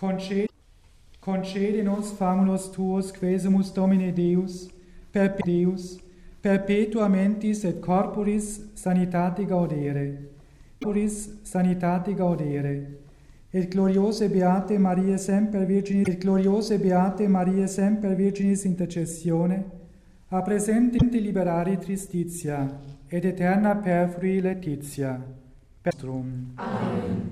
concede nos famulos tuos quesumus Domine Deus, perpetua mentis et corporis sanitate gaudere, et gloriose beate Maria semper Virginis intercessione, a presente liberari tristitia, et eterna perfrui laetitia. Amen.